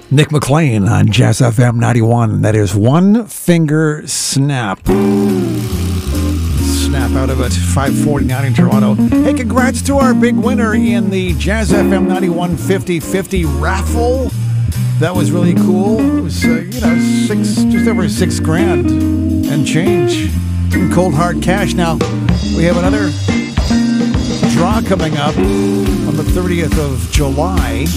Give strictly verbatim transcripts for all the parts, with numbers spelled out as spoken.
Nick McLean on Jazz F M ninety-one. That is One Finger Snap. Snap out of it. five forty-nine in Toronto. Hey, congrats to our big winner in the Jazz F M ninety-one fifty fifty raffle. That was really cool. It was, uh, you know, six, just over six grand and change in cold hard cash. Now, we have another draw coming up on the thirtieth of July.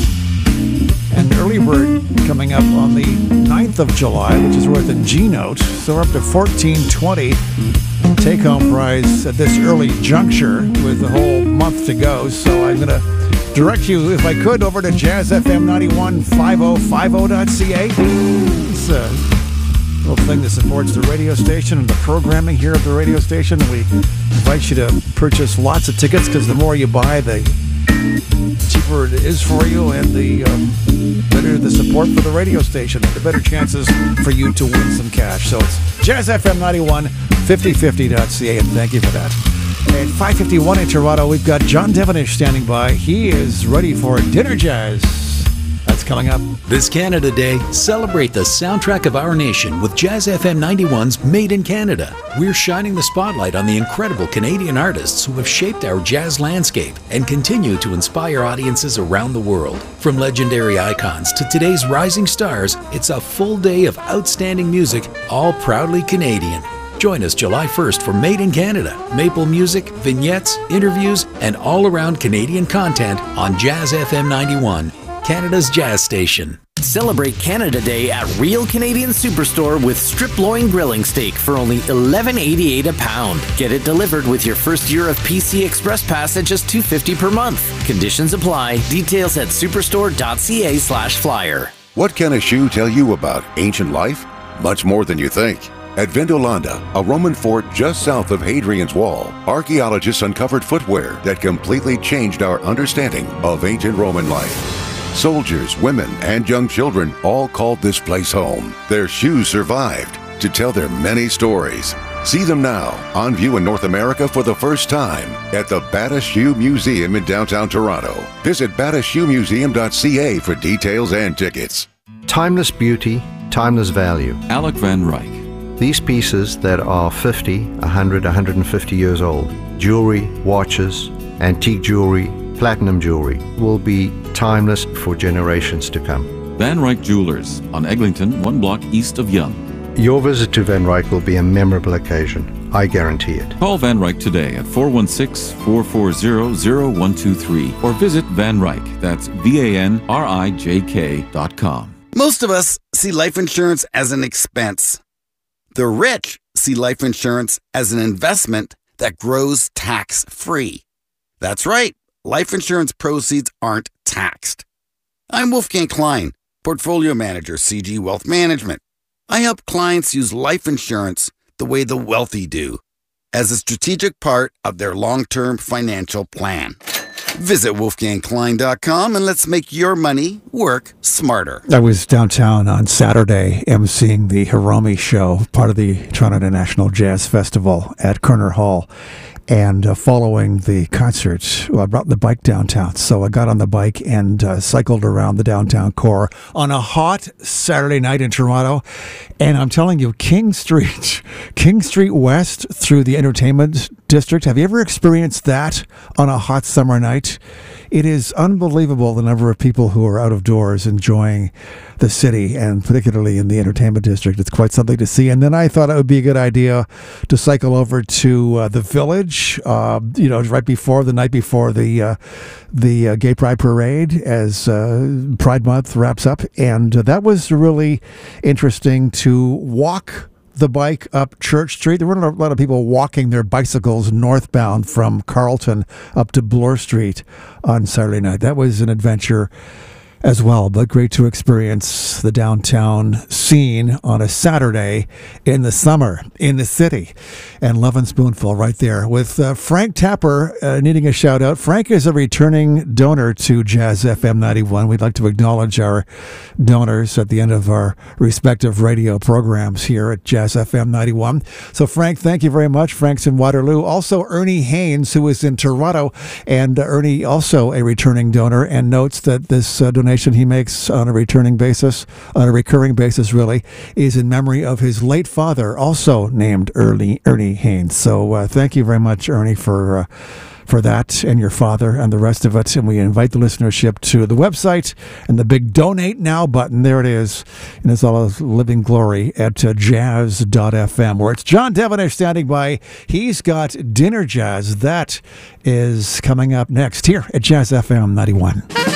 And early bird coming up on the ninth of July, which is worth a G-note. So we're up to fourteen twenty take-home prize at this early juncture with a whole month to go. So I'm going to direct you, if I could, over to Jazz F M ninety-one fifty fifty dot c a. It's a little thing that supports the radio station and the programming here at the radio station. And we invite you to purchase lots of tickets because the more you buy, the cheaper it is for you, and the um, better the support for the radio station, the better chances for you to win some cash. So it's Jazz F M ninety-one fifty fifty dot c a, and thank you for that. At five fifty-one in Toronto, we've got John Devenish standing by. He is ready for Dinner Jazz. That's coming up. This Canada Day, celebrate the soundtrack of our nation with Jazz F M ninety-one's Made in Canada. We're shining the spotlight on the incredible Canadian artists who have shaped our jazz landscape and continue to inspire audiences around the world. From legendary icons to today's rising stars, it's a full day of outstanding music, all proudly Canadian. Join us July first for Made in Canada, maple music, vignettes, interviews, and all-around Canadian content on Jazz F M ninety-one. Canada's jazz station. Celebrate Canada Day at Real Canadian Superstore with strip loin grilling steak for only eleven eighty-eight a pound. Get it delivered with your first year of P C Express Pass at just two fifty per month. Conditions apply. Details at superstore.ca slash flyer. What can a shoe tell you about ancient life? Much more than you think. At Vindolanda, a Roman fort just south of Hadrian's Wall, archaeologists uncovered footwear that completely changed our understanding of ancient Roman life. Soldiers, women, and young children all called this place home. Their shoes survived to tell their many stories. See them now, on view in North America for the first time at the Bata Shoe Museum in downtown Toronto. Visit bata shoe museum dot c a for details and tickets. Timeless beauty, timeless value. Alec Van Ryk. These pieces that are fifty, one hundred, one hundred fifty years old, jewelry, watches, antique jewelry, platinum jewelry, will be timeless for generations to come. Van Ryk Jewelers on Eglinton, one block east of Yonge. Your visit to Van Ryk will be a memorable occasion. I guarantee it. Call Van Ryk today at four one six, four four zero, zero one two three or visit Van Ryk, that's V A N R I J K dot com. Most of us see life insurance as an expense. The rich see life insurance as an investment that grows tax-free. That's right. Life insurance proceeds aren't taxed. I'm Wolfgang Klein, Portfolio Manager, C G Wealth Management. I help clients use life insurance the way the wealthy do, as a strategic part of their long-term financial plan. Visit wolfgang klein dot com and let's make your money work smarter. I was downtown on Saturday emceeing the Hiromi show, part of the Toronto International Jazz Festival at Kerner Hall. And uh, following the concert, well, I brought the bike downtown. So I got on the bike and uh, cycled around the downtown core on a hot Saturday night in Toronto. And I'm telling you, King Street, King Street West through the entertainment district. Have you ever experienced that on a hot summer night? It is unbelievable the number of people who are out of doors enjoying the city, and particularly in the entertainment district. It's quite something to see. And then I thought it would be a good idea to cycle over to uh, the Village, uh, you know, right before, the night before the uh, the uh, Gay Pride Parade, as uh, Pride Month wraps up. And uh, that was really interesting to walk the bike up Church Street. There weren't a lot of people walking their bicycles northbound from Carlton up to Bloor Street on Saturday night. That was an adventure as well, but great to experience the downtown scene on a Saturday in the summer in the city. And Lovin' Spoonful right there with uh, Frank Tapper uh, needing a shout out. Frank is a returning donor to Jazz F M ninety-one. We'd like to acknowledge our donors at the end of our respective radio programs here at Jazz F M ninety-one. So Frank, thank you very much. Frank's in Waterloo. Also Ernie Haynes, who is in Toronto, and uh, Ernie also a returning donor, and notes that this uh, donation he makes on a returning basis, on a recurring basis really, is in memory of his late father, also named Ernie, Ernie Haynes. So uh, thank you very much, Ernie, for uh, for that, and your father and the rest of it. And we invite the listenership to the website and the big Donate Now button. There it is. And it's all of living glory at uh, jazz dot f m, where it's John Devonish standing by. He's got Dinner Jazz. That is coming up next here at Jazz F M ninety-one.